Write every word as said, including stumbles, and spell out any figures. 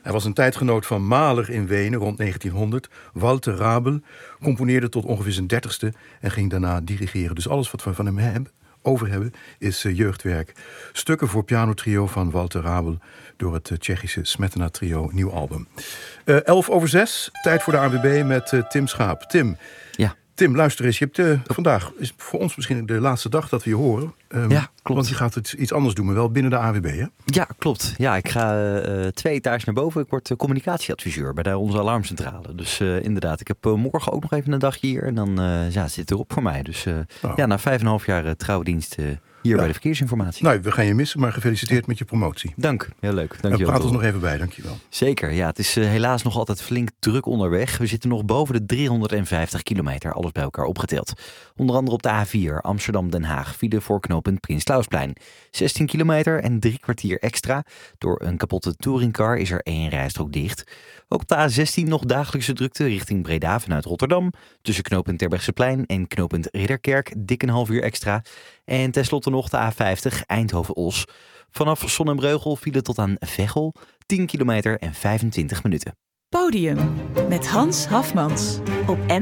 Hij was een tijdgenoot van Mahler in Wenen rond negentienhonderd. Walter Rabel componeerde tot ongeveer zijn dertigste en ging daarna dirigeren. Dus alles wat we van hem hebben, over hebben is uh, jeugdwerk. Stukken voor pianotrio van Walter Rabel door het uh, Tsjechische Smetana Trio, nieuw album. Uh, elf over zes, tijd voor de A N W B met uh, Tim Schaap. Tim, ja. Tim, luister eens. Je hebt, uh, vandaag is voor ons misschien de laatste dag dat we je horen. Um, ja, klopt. Want je gaat het iets anders doen, maar wel binnen de A W B, hè? Ja, klopt. Ja, ik ga uh, twee etages naar boven. Ik word uh, communicatieadviseur bij de, onze alarmcentrale. Dus uh, inderdaad, ik heb uh, morgen ook nog even een dagje hier. En dan uh, ja, zit het erop voor mij. Dus uh, oh. ja, na vijf en een half jaar uh, trouwdienst uh, hier ja. bij de verkeersinformatie. Nou, we gaan je missen, maar gefeliciteerd met je promotie. Dank, heel leuk. Dank je praat ons nog even bij, dankjewel. Zeker, ja. Het is uh, helaas nog altijd flink druk onderweg. We zitten nog boven de driehonderdvijftig kilometer, alles bij elkaar opgeteld. Onder andere op de A vier, Amsterdam-Den Haag, file voor knooppunt Prins Clausplein. zestien kilometer en drie kwartier extra. Door een kapotte touringcar is er één rijstrook dicht. Ook op de A zestien nog dagelijkse drukte richting Breda vanuit Rotterdam. Tussen knooppunt Terbrechtseplein en knooppunt Ridderkerk dik een half uur extra. En tenslotte nog de A vijftig Eindhoven-Os. Vanaf Sonnenbreugel file tot aan Veghel, tien kilometer en vijfentwintig minuten. Podium met Hans Hafmans op N